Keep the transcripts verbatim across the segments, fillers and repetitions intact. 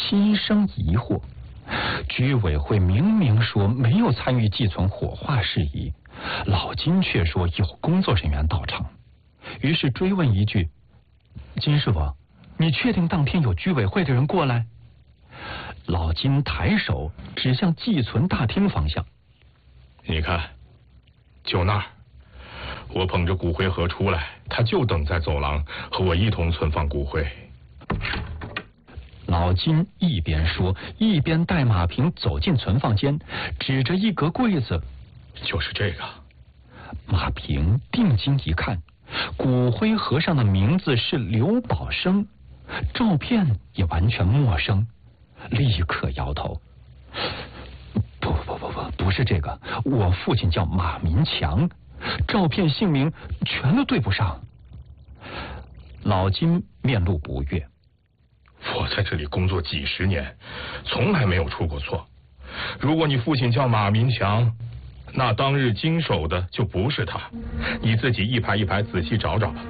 心生疑惑。居委会明明说没有参与祭存火化事宜，老金却说有工作人员到场。于是追问一句：金师傅，你确定当天有居委会的人过来？老金抬手指向祭存大厅方向。 你看，就那儿，我捧着骨灰盒出来，他就等在走廊和我一同存放骨灰。 老金一边说，一边带马平走进存放间，指着一格柜子： 就是这个。 马平定睛一看，骨灰盒上的名字是刘宝生，照片也完全陌生，立刻摇头：不不不不，不是这个，我父亲叫马民强，照片姓名全都对不上。老金面露不悦： 我在这里工作几十年，从来没有出过错。如果你父亲叫马民强，那当日经手的就不是他，你自己一排一排仔细找找吧。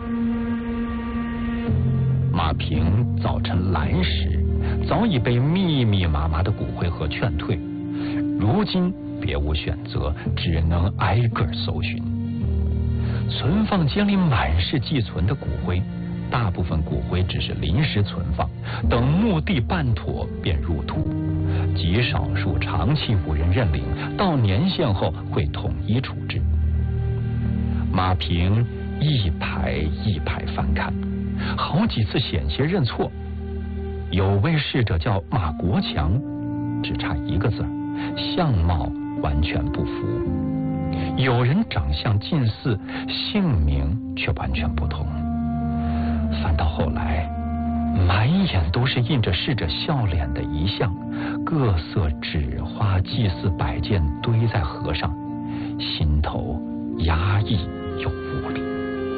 马平早晨来时，早已被密密麻麻的骨灰盒劝退，如今别无选择，只能挨个搜寻。存放间里满是寄存的骨灰，大部分骨灰只是临时存放，等墓地办妥便入土，极少数长期无人认领，到年限后会统一处置。马平一排一排翻看，好几次险些认错。有位逝者叫马国强，只差一个字，相貌完全不符。有人长相近似，姓名却完全不同。翻到后来，满眼都是印着逝者笑脸的遗像，各色纸花祭祀摆件堆在盒上，心头压抑又无力。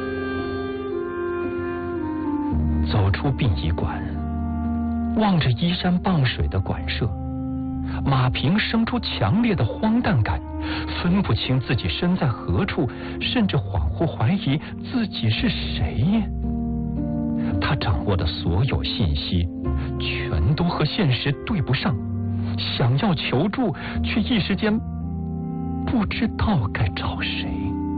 走出殡仪馆，望着依山傍水的馆舍，马平生出强烈的荒诞感，分不清自己身在何处，甚至恍惚怀疑自己是谁。他掌握的所有信息全都和现实对不上，想要求助，却一时间不知道该找谁。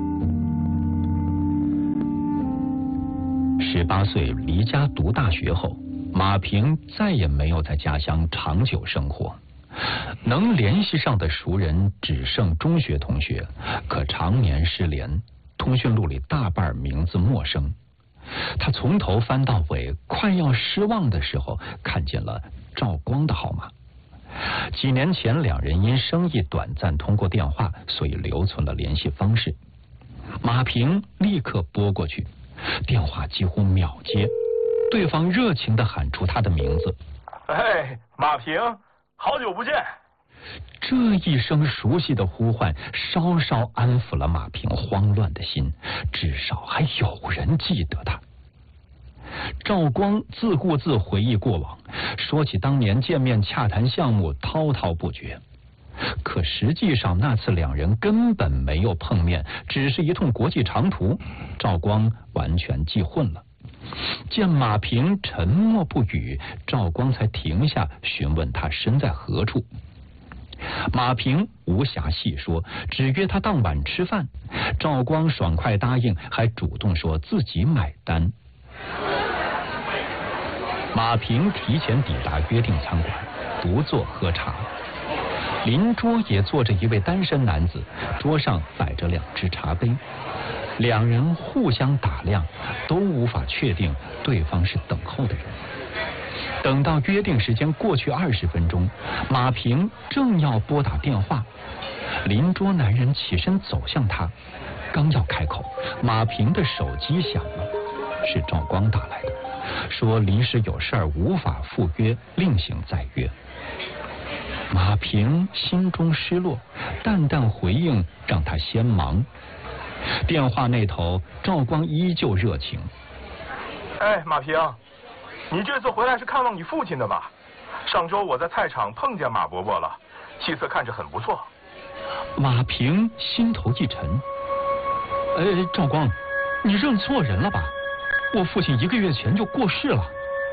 十八岁离家读大学后，马平再也没有在家乡长久生活，能联系上的熟人只剩中学同学，可常年失联，通讯录里大半名字陌生。他从头翻到尾，快要失望的时候，看见了赵光的号码。几年前两人因生意短暂通过电话，所以留存了联系方式。马平立刻拨过去，电话几乎秒接，对方热情地喊出他的名字： 哎，马平，好久不见。 这一声熟悉的呼唤稍稍安抚了马平慌乱的心，至少还有人记得他。赵光自顾自回忆过往，说起当年见面洽谈项目滔滔不绝，可实际上那次两人根本没有碰面，只是一通国际长途，赵光完全记混了。见马平沉默不语，赵光才停下询问他身在何处。马平无暇细说，只约他当晚吃饭。赵光爽快答应，还主动说自己买单。马平提前抵达约定餐馆，独坐喝茶。邻桌也坐着一位单身男子，桌上摆着两只茶杯。两人互相打量，都无法确定对方是等候的人。等到约定时间过去二十分钟，马平正要拨打电话，邻桌男人起身走向他，刚要开口，马平的手机响了，是赵光打来的，说临时有事儿无法赴约，另行再约。马平心中失落，淡淡回应让他先忙。电话那头，赵光依旧热情： 哎，马平，你这次回来是看望你父亲的吧？上周我在菜场碰见马伯伯了，气色看着很不错。 马平心头一沉：哎，赵光，你认错人了吧？我父亲一个月前就过世了。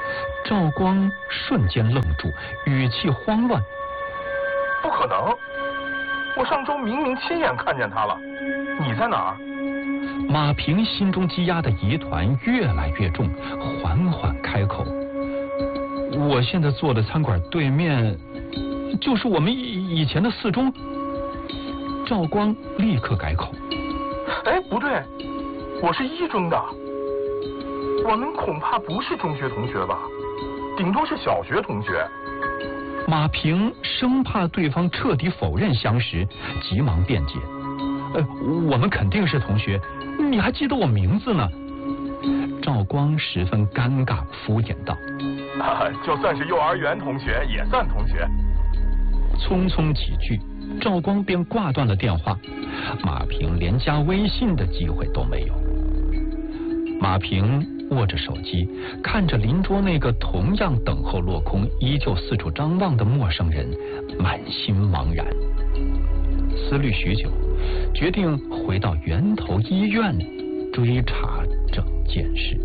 赵光瞬间愣住，语气慌乱。 不可能，我上周明明亲眼看见他了，你在哪儿？ 马平心中积压的疑团越来越重，缓缓开口：我现在坐的餐馆对面就是我们以前的四中。赵光立刻改口： 哎，不对，我是一中的，我们恐怕不是中学同学吧，顶多是小学同学。 马平生怕对方彻底否认相识，急忙辩解：呃，我们肯定是同学，你还记得我名字呢。赵光十分尴尬，敷衍道： 啊，就算是幼儿园同学也算同学。 匆匆几句，赵光便挂断了电话，马平连加微信的机会都没有。马平握着手机，看着邻桌那个同样等候落空、依旧四处张望的陌生人，满心茫然。思虑许久，决定回到源头医院追查整件事。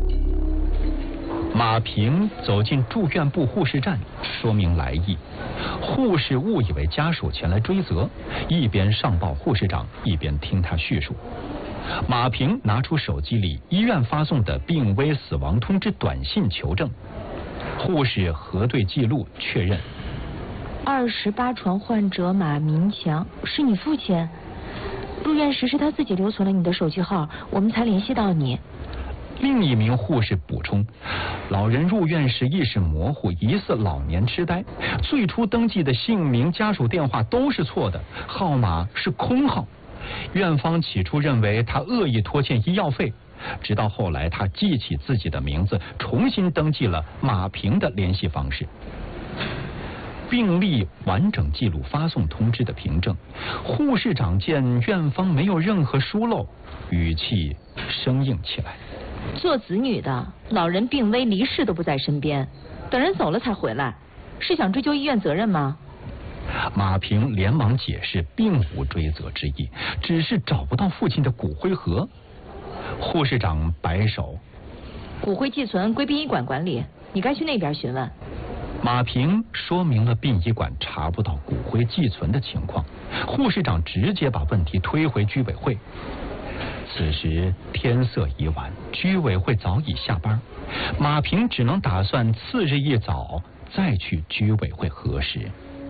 马平走进住院部护士站，说明来意。护士误以为家属前来追责，一边上报护士长，一边听他叙述。马平拿出手机里医院发送的病危死亡通知短信求证，护士核对记录确认： 二十八床患者马明强是你父亲，入院时是他自己留存了你的手机号，我们才联系到你。 另一名护士补充，老人入院时意识模糊，疑似老年痴呆，最初登记的姓名、家属电话都是错的，号码是空号。院方起初认为他恶意拖欠医药费，直到后来他记起自己的名字，重新登记了马平的联系方式。病历完整记录发送通知的凭证，护士长见院方没有任何疏漏，语气生硬起来： 做子女的，老人病危离世都不在身边，等人走了才回来，是想追究医院责任吗？ 马平连忙解释，并无追责之意，只是找不到父亲的骨灰盒。护士长摆手： 骨灰寄存归殡仪馆管理，你该去那边询问。 马平说明了殡仪馆查不到骨灰寄存的情况，护士长直接把问题推回居委会。此时天色已晚，居委会早已下班，马平只能打算次日一早再去居委会核实。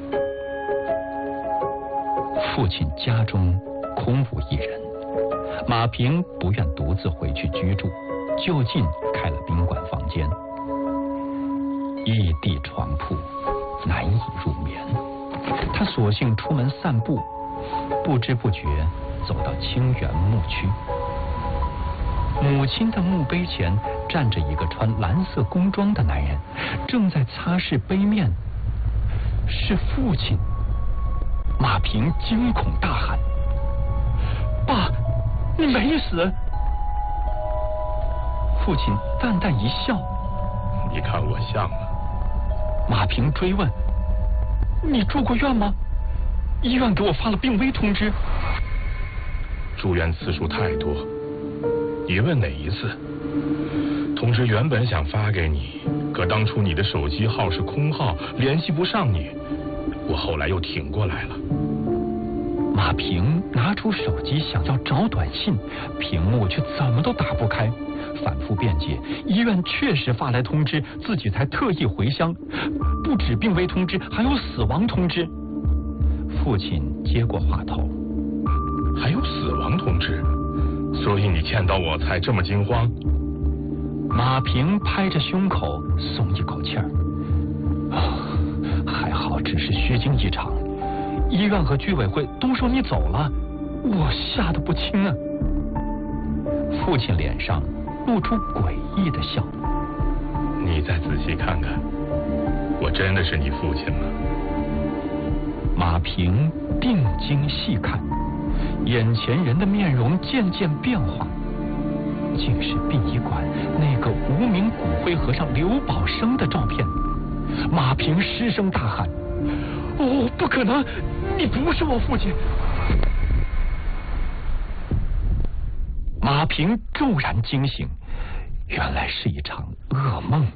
父亲家中空无一人，马平不愿独自回去居住，就近开了宾馆房间。一地床铺，难以入眠，他索性出门散步，不知不觉走到清源墓区。母亲的墓碑前站着一个穿蓝色工装的男人，正在擦拭碑面。是父亲。马平惊恐大喊：爸，你没死！父亲淡淡一笑： 你看我像吗？ 马平追问：你住过院吗？医院给我发了病危通知。 住院次数太多，你问哪一次？通知原本想发给你，可当初你的手机号是空号，联系不上你，我后来又挺过来了。 马平拿出手机想要找短信，屏幕却怎么都打不开，反复辩解，医院确实发来通知，自己才特意回乡，不止病危通知，还有死亡通知。父亲接过话头： 还有死亡通知，所以你见到我才这么惊慌？ 马平拍着胸口松一口气儿，啊，还好只是虚惊一场，医院和居委会都说你走了，我吓得不轻啊。父亲脸上露出诡异的笑： 你再仔细看看，我真的是你父亲吗？ 马平定睛细看，眼前人的面容渐渐变化，竟是殡仪馆那个无名骨灰盒上刘宝生的照片。马平失声大喊：哦，不可能，你不是我父亲！马平骤然惊醒，原来是一场噩梦。